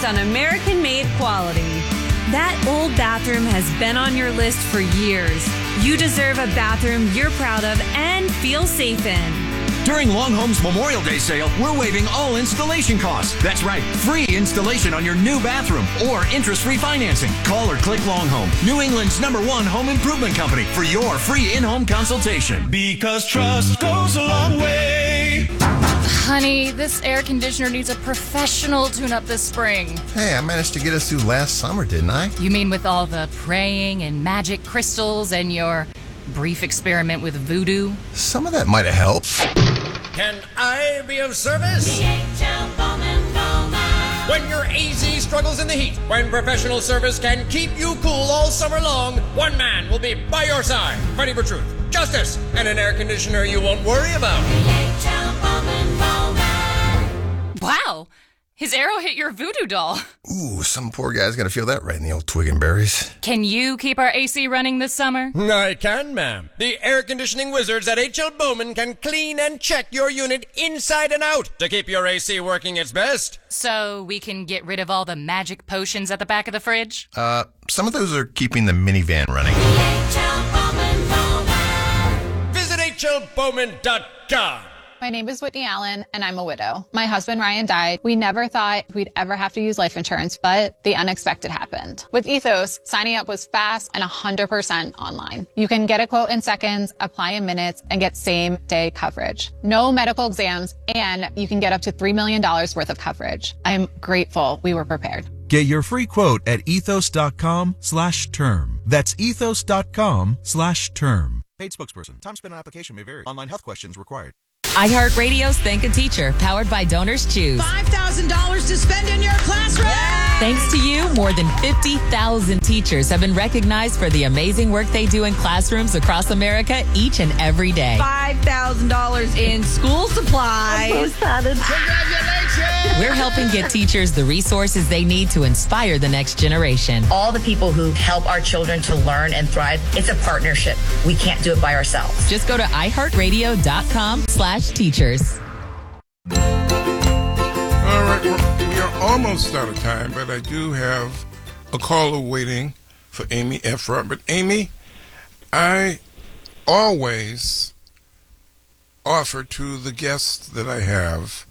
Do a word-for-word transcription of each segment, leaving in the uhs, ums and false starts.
based on American-made quality. That old bathroom has been on your list for years. You deserve a bathroom you're proud of and feel safe in. During Long Home's Memorial Day sale, we're waiving all installation costs. That's right, free installation on your new bathroom or interest-free financing. Call or click Long Home, New England's number one home improvement company, for your free in-home consultation. Because trust goes a long way. Honey, this air conditioner needs a professional tune-up this spring. Hey, I managed to get us through last summer, didn't I? You mean with all the praying and magic crystals and your brief experiment with voodoo? Some of that might have helped. Can I be of service? D H L Bowman Bowman. When your A Z struggles in the heat, when professional service can keep you cool all summer long, one man will be by your side, fighting for truth, justice, and an air conditioner you won't worry about. D H L Bowman Bowman. Wow! His arrow hit your voodoo doll. Ooh, some poor guy's gonna feel that right in the old twig and berries. Can you keep our A C running this summer? I can, ma'am. The air conditioning wizards at H L Bowman can clean and check your unit inside and out to keep your A C working its best. So we can get rid of all the magic potions at the back of the fridge? Uh, some of those are keeping the minivan running. D H L Bowman Bowman. Visit H L Bowman dot com. My name is Whitney Allen, and I'm a widow. My husband, Ryan, died. We never thought we'd ever have to use life insurance, but the unexpected happened. With Ethos, signing up was fast and one hundred percent online. You can get a quote in seconds, apply in minutes, and get same-day coverage. No medical exams, and you can get up to three million dollars worth of coverage. I'm grateful we were prepared. Get your free quote at ethos.com slash term. That's ethos.com slash term. Paid spokesperson. Time spent on application may vary. Online health questions required. iHeartRadio's Thank a Teacher, powered by Donors Choose. five thousand dollars to spend in your classroom! Yay! Thanks to you, more than fifty thousand teachers have been recognized for the amazing work they do in classrooms across America each and every day. five thousand dollars in school supplies. I'm so excited. Congratulations! We're helping get teachers the resources they need to inspire the next generation. All the people who help our children to learn and thrive, it's a partnership. We can't do it by ourselves. Just go to iHeartRadio.com slash teachers. All right, we're, we are almost out of time, but I do have a caller waiting for Amy Efrat. But Amy, I always offer to the guests that I have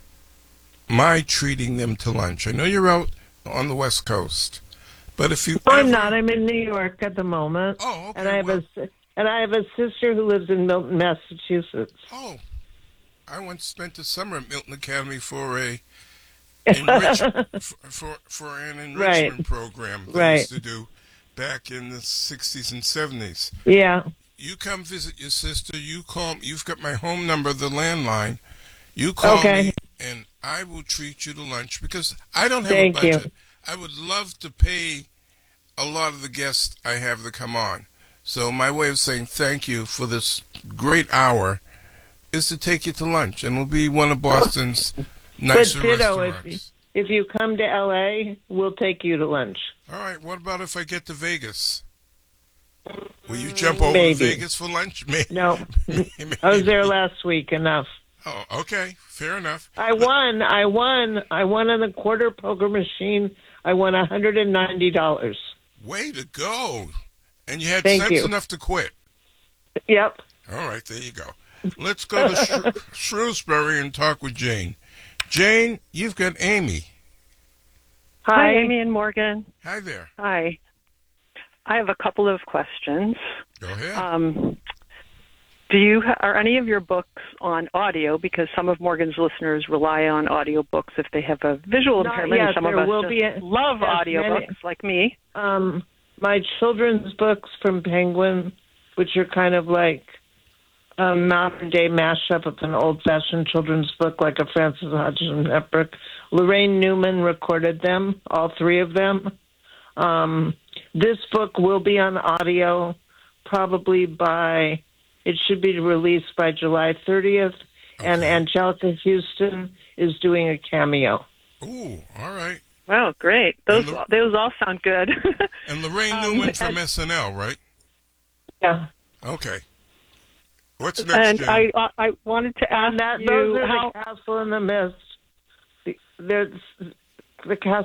my treating them to lunch. I know you're out on the West Coast, but if you I'm ever... not. I'm in New York at the moment. Oh, okay. And I have well... a and I have a sister who lives in Milton, Massachusetts. Oh, I once spent the summer at Milton Academy for a enrich, for, for for an enrichment Right. program that I Right. used to do back in the sixties and seventies. Yeah. You come visit your sister. You call. You've got my home number, the landline. You call Okay. me, and I will treat you to lunch because I don't have Thank a you. budget. I would love to pay a lot of the guests I have to come on. So my way of saying thank you for this great hour is to take you to lunch, and it'll be one of Boston's nicer But ditto, restaurants. if, if you come to L A, we'll take you to lunch. All right. What about if I get to Vegas? Will you jump over Maybe. to Vegas for lunch? Maybe. No. I was there last week. Enough. Oh, okay. Fair enough. I won. I won. I won on the quarter poker machine. I won one hundred ninety dollars. Way to go. And you had Thank sense you. enough to quit. Yep. All right. There you go. Let's go to Shrew- Shrewsbury and talk with Jane. Jane, you've got Amy. Hi. Hi, Amy and Morgan. Hi there. Hi. I have a couple of questions. Go ahead. Um, do you are any of your books on audio? Because some of Morgan's listeners rely on audio books if they have a visual Not impairment, yet. and some There of us will just be a- love yes, audio many- books, like me. Um, my children's books from Penguin, which are kind of like a modern-day mashup of an old-fashioned children's book, like a Frances Hodgson Hepburn. Lorraine Newman recorded them, all three of them. Um, this book will be on audio probably by, it should be released by July thirtieth, okay. And Angelica Houston is doing a cameo. Ooh, all right. Wow, great. Those And the- those all sound good. And Lorraine Um, Newman from and- S N L, right? Yeah. Okay. What's next, And Jane? I I I wanted to ask And that, you those are how. the Castle in the Mist. The, there's, the Castle